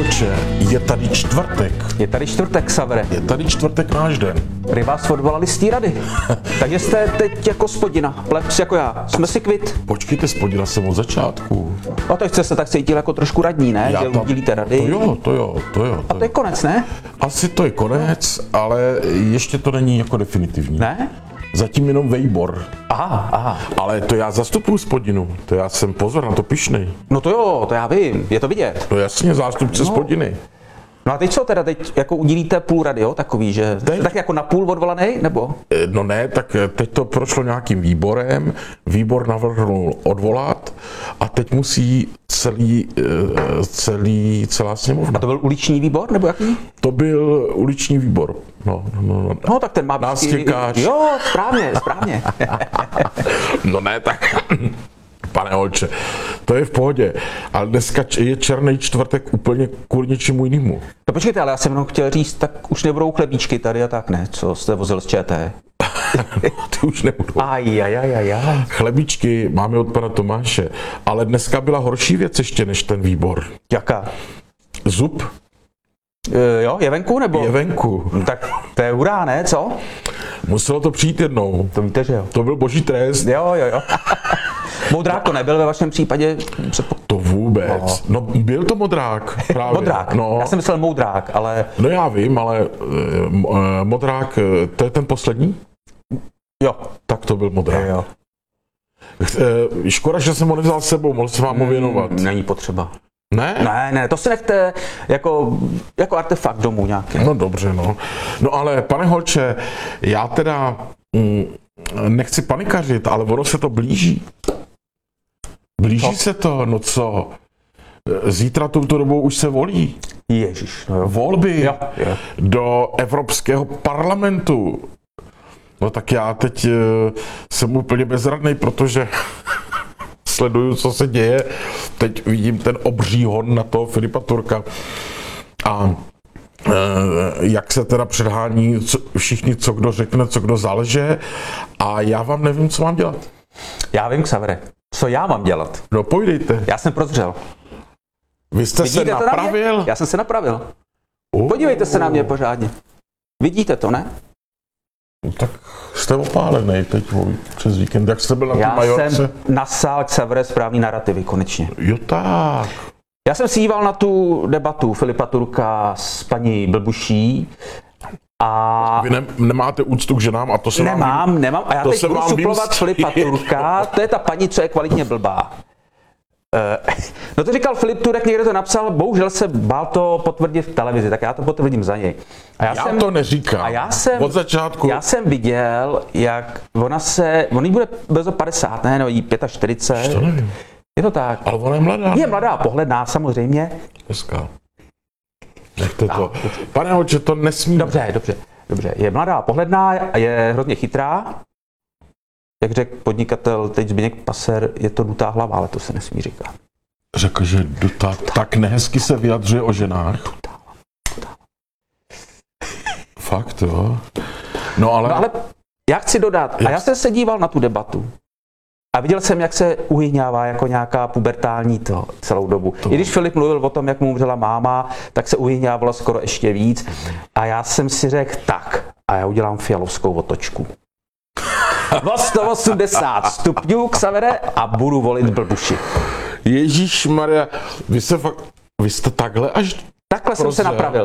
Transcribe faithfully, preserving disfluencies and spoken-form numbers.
holče, je tady čtvrtek. Je tady čtvrtek, Savere. Je tady čtvrtek náš den. Prý vás odvolali z té rady. Takže jste teď jako spodina, plebs jako já. Jsme si kvit. Počkejte, spodila jsem od začátku. A teď jste se tak cítil jako trošku radní, ne? Já Že tam- udílíte rady. To jo, to jo, to jo. A to je konec, ne? Asi to je konec, ale ještě to není jako definitivní. Ne? Zatím jenom vejbor. Aha, aha. Ale to já zastupuju spodinu. To já jsem, pozor, na to pyšnej. No to jo, to já vím, je to vidět. No jasně, zástupce No. spodiny. No a teď co teda, teď jako udílíte půl rady, jo, takový, že Teď? tak jako na půl odvolaný, nebo? Eh, No ne, tak eh, teď to prošlo nějakým výborem, výbor navrhnul odvolat a teď musí celý, eh, celý celá sněmovna. A to byl uliční výbor, nebo jaký? To byl uliční výbor. No, no, no, no. No tak ten má Nástěkáč. Jo, správně, správně. No ne, tak pane holče, to je v pohodě. Ale dneska č- je černý čtvrtek úplně kvůli něčemu jinému. No počkejte, ale já jsem jenom chtěl říct, tak už nebudou chlebíčky tady a tak, ne? Co jste vozil z ČT? Ty už nebudou. Aj, aj, aj, aj, aj. Chlebičky máme od pana Tomáše, ale dneska byla horší věc ještě než ten výbor. Jaká? Zub E, jo, je venku, nebo? je venku. Tak to je hurá, ne? Co? Muselo to přijít jednou. To víte, že jo? To byl boží trest. Jo, jo, jo. Moudrák to nebyl ve vašem případě? Předpo... To vůbec. No, byl to modrák. Právě. Modrák. No, Já jsem myslel moudrák, ale no já vím, ale eh, mo- eh, modrák, eh, to je ten poslední? jo. Tak to byl modrák. Jo. Eh, Škoda, že jsem ho nevzal s sebou, mohl jsem vám ho věnovat. Není potřeba. Ne? Ne, ne, to si nechte jako, jako artefakt domů nějaký. No dobře, no. No ale pane holče, já teda mm, nechci panikařit, ale ono se to blíží. Blíží Co? se to, no co? Zítra touto dobou už se volí. Ježíš, no jo. Volby Jo, jo. do Evropského parlamentu. No tak já teď eh, jsem úplně bezradný, protože sleduju, co se děje. Teď vidím ten obří hon na toho Filipa Turka. A eh, jak se teda předhání co, všichni, co kdo řekne, co kdo záleže. A já vám nevím, co mám dělat. Já vím, Xavere, co já mám dělat? No pojdejte. Já jsem prozřel. Vy jste Vidíte se to na napravil? mě? Já jsem se napravil. Uh, Podívejte se na mě pořádně. Vidíte to, ne? Tak jste opálený teď voj, přes víkend. Jak jste byl na té Já Majorce? jsem nasál Xavere správný narrativy, konečně. Jo tak. Já jsem si díval na tu debatu Filipa Turka s paní Blbuší a Vy ne, nemáte úctu k ženám a to se vám... nemám, nemám. A já to teď se budu vám suplovat vymstí. Filipa Turka, to je ta paní, co je kvalitně blbá. Eh, No to říkal Filip Turek, někde to napsal, bohužel se bál to potvrdit v televizi, tak já to potvrdím za něj. A Já to neříkám. A já jsem, Od začátku. já jsem viděl, jak ona se, on jí bude brzo padesát, ne, no jí čtyřicet pět. To nevím. Je to tak. Ale ona je mladá. Je mladá, pohledná samozřejmě. Dneska. Nechte to. Pane holče, to nesmí. Dobře, dobře, dobře. Je mladá, pohledná, je hrozně chytrá. Jak řekl podnikatel teď Zbyněk Paser, je to dutá hlava, ale to se nesmí říkat. Řekl, že duta, tak nehezky se vyjadřuje o ženách. Fakt, jo. No ale... No ale já chci dodat, a já jsem se díval na tu debatu a viděl jsem, jak se uhyňává jako nějaká pubertální to celou dobu. To. I když Filip mluvil o tom, jak mu umřela máma, tak se uhyňávalo skoro ještě víc. A já jsem si řekl, tak, a já udělám fialovskou otočku. O sto osmdesát stupňů, Xavere, a budu volit Blbuši. Ježíšmarja, vy se fakt... Vy jste takhle až... Takhle jsem se Prozřel. napravil.